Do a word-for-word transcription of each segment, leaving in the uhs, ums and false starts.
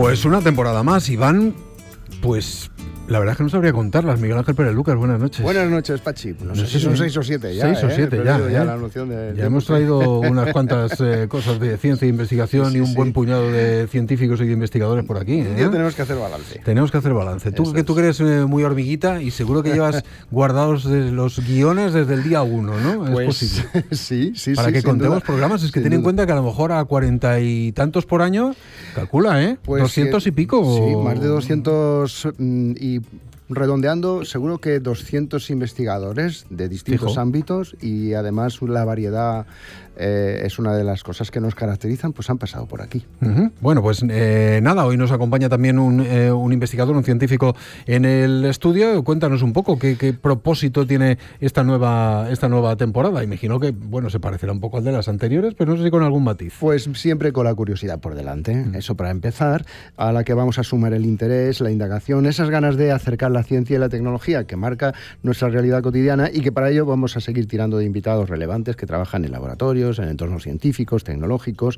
Pues una temporada más, Iván, pues la verdad es que no sabría contarlas. Miguel Ángel Pérez Lucas, buenas noches. Buenas noches, Pachi. No, no sé, sé si son seis o siete ya. Seis o siete ¿eh? ya. ya, ¿eh? la noción de, ya de... hemos traído unas cuantas eh, cosas de ciencia e investigación sí, y un sí. buen puñado de científicos y de investigadores por aquí. ¿eh? Ya tenemos que hacer balance. Tenemos que hacer balance. Tú Eso que tú es. eres eh, muy hormiguita y seguro que llevas guardados de los guiones desde el día uno, ¿no? Es pues, posible. sí, sí, Para sí. que contemos duda. programas, es que sin ten en duda. cuenta que a lo mejor a cuarenta y tantos por año, calcula, ¿eh? Pues, doscientos y pico. Sí, más de doscientos mm, y... redondeando, seguro que doscientos investigadores de distintos Fijo. ámbitos, y además la variedad eh, es una de las cosas que nos caracterizan, pues han pasado por aquí. Uh-huh. Bueno, pues eh, nada, hoy nos acompaña también un, eh, un investigador, un científico en el estudio. Cuéntanos un poco qué, qué propósito tiene esta nueva, esta nueva temporada. Imagino que, bueno, se parecerá un poco al de las anteriores, pero no sé si con algún matiz. Pues siempre con la curiosidad por delante, mm. eso para empezar, a la que vamos a sumar el interés, la indagación, esas ganas de acercar la ciencia y la tecnología que marca nuestra realidad cotidiana, y que para ello vamos a seguir tirando de invitados relevantes que trabajan en laboratorios, en entornos científicos, tecnológicos.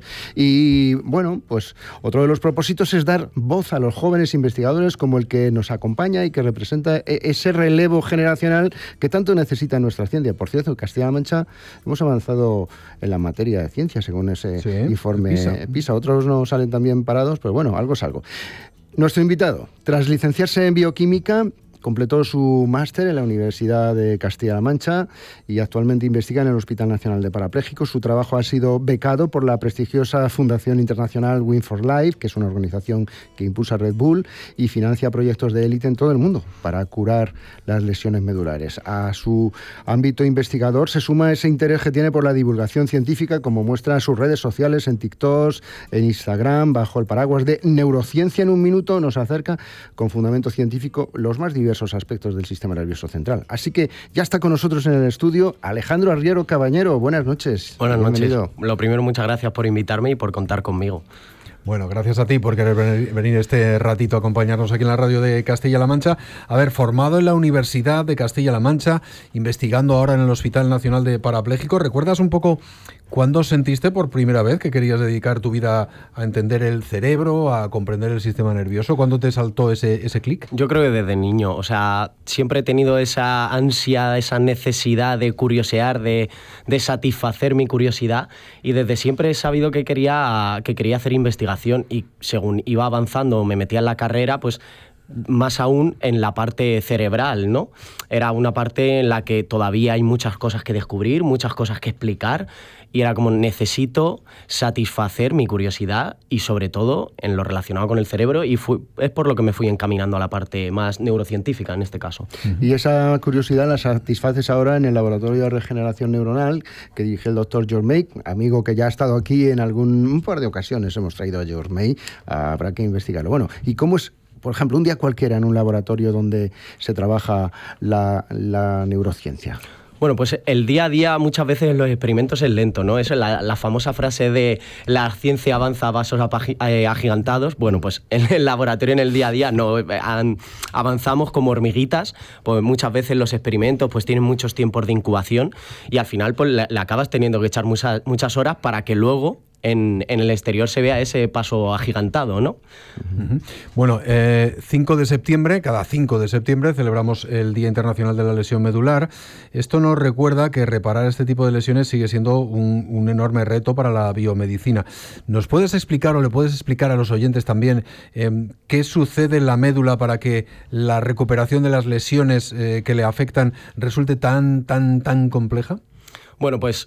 Y bueno, pues otro de los propósitos es dar voz a los jóvenes investigadores como el que nos acompaña y que representa ese relevo generacional que tanto necesita nuestra ciencia. Por cierto, en Castilla-La Mancha hemos avanzado en la materia de ciencia, según ese sí, informe PISA. PISA. Otros no salen tan bien parados, pero bueno, algo es algo. Nuestro invitado, tras licenciarse en bioquímica, completó su máster en la Universidad de Castilla-La Mancha y actualmente investiga en el Hospital Nacional de Parapléjicos. Su trabajo ha sido becado por la prestigiosa Fundación Internacional Win for Life, que es una organización que impulsa Red Bull y financia proyectos de élite en todo el mundo para curar las lesiones medulares. A su ámbito investigador se suma ese interés que tiene por la divulgación científica, como muestra sus redes sociales, en TikTok, en Instagram, bajo el paraguas de Neurociencia en un Minuto. Nos acerca con fundamento científico los más diversos aspectos del sistema nervioso central. Así que ya está con nosotros en el estudio Alejandro Arriero Cabañero. Buenas noches. Buenas Bienvenido. noches. Lo primero, muchas gracias por invitarme y por contar conmigo. Bueno, gracias a ti por querer venir este ratito a acompañarnos aquí en la radio de Castilla-La Mancha. A ver, formado en la Universidad de Castilla-La Mancha, investigando ahora en el Hospital Nacional de Parapléjicos. ¿Recuerdas un poco cuándo sentiste por primera vez que querías dedicar tu vida a entender el cerebro, a comprender el sistema nervioso? ¿Cuándo te saltó ese, ese clic? Yo creo que desde niño. O sea, siempre he tenido esa ansia, esa necesidad de curiosear, de, de satisfacer mi curiosidad, y desde siempre he sabido que quería, que quería hacer investigación. Y según iba avanzando, me metía en la carrera, pues más aún en la parte cerebral, ¿no? Era una parte en la que todavía hay muchas cosas que descubrir, muchas cosas que explicar, y era como necesito satisfacer mi curiosidad y sobre todo en lo relacionado con el cerebro, y fui, es por lo que me fui encaminando a la parte más neurocientífica en este caso. Y esa curiosidad la satisfaces ahora en el Laboratorio de Regeneración Neuronal que dirige el doctor George May, amigo que ya ha estado aquí en algún un par de ocasiones. Hemos traído a George May, habrá que investigarlo. Bueno, ¿y cómo es, por ejemplo, un día cualquiera en un laboratorio donde se trabaja la, la neurociencia? Bueno, pues el día a día muchas veces en los experimentos es lento, ¿no? Esa es la, la famosa frase de la ciencia avanza a pasos agigantados. Bueno, pues en el laboratorio, en el día a día, no avanzamos como hormiguitas, pues muchas veces los experimentos pues tienen muchos tiempos de incubación y al final pues le, le acabas teniendo que echar muchas, muchas horas para que luego En, en el exterior se vea ese paso agigantado, ¿no? Uh-huh. Bueno, eh, cinco de septiembre, cada cinco de septiembre celebramos el Día Internacional de la Lesión Medular. Esto nos recuerda que reparar este tipo de lesiones sigue siendo un, un enorme reto para la biomedicina. ¿Nos puedes explicar o le puedes explicar a los oyentes también eh, qué sucede en la médula para que la recuperación de las lesiones eh, que le afectan resulte tan, tan, tan compleja? Bueno, pues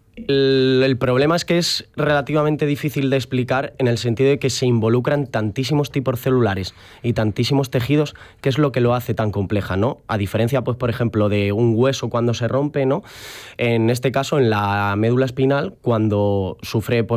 El, el problema es que es relativamente difícil de explicar en el sentido de que se involucran tantísimos tipos celulares y tantísimos tejidos, que es lo que lo hace tan compleja, ¿no? A diferencia, pues, por ejemplo, de un hueso cuando se rompe, ¿no? En este caso, en la médula espinal, cuando sufre, pues,